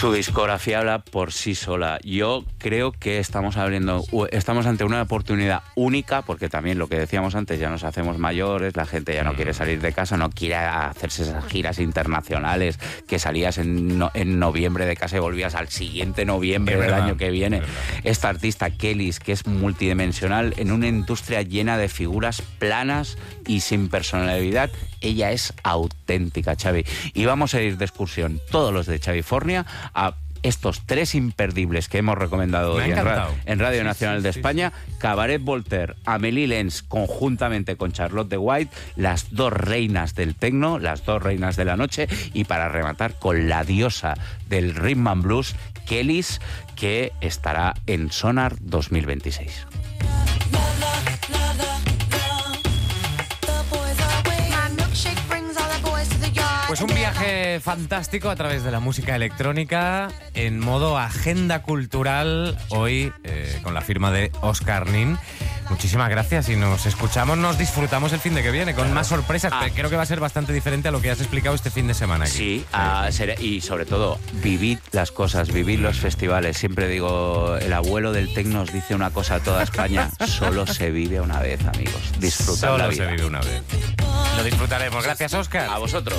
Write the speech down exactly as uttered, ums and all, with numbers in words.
Su discografía habla por sí sola. Yo creo que estamos abriendo, estamos ante una oportunidad única, porque también lo que decíamos antes, ya nos hacemos mayores, la gente ya no quiere salir de casa, no quiere hacerse esas giras internacionales que salías en, no, en noviembre de casa y volvías al siguiente noviembre del año que viene. Esta artista, Kellys, que es multidimensional, en una industria llena de figuras planas y sin personalidad, ella es auténtica, Xavi. Y vamos a ir de excursión, todos los de Xavifornia, a estos tres imperdibles que hemos recomendado hoy en, Ra en Radio sí, Nacional sí, de sí, España. Sí. Cabaret Voltaire, Amélie Lenz, conjuntamente con Charlotte de White, las dos reinas del tecno, las dos reinas de la noche, y para rematar con la diosa del rhythm and blues, Kellys, que estará en Sonar dos mil veintiséis. Pues un viaje fantástico a través de la música electrónica en modo agenda cultural hoy eh, con la firma de Óscar Nin. Muchísimas gracias y nos escuchamos, nos disfrutamos el fin de que viene con más sorpresas. Ah. Creo que va a ser bastante diferente a lo que has explicado este fin de semana aquí. Sí, ah, y sobre todo, vivid las cosas, vivid los festivales. Siempre digo, el abuelo del tecno nos dice una cosa a toda España: solo se vive una vez, amigos. Disfrutad la vida. Solo se vive una vez. Lo disfrutaremos. Gracias, Óscar. A vosotros.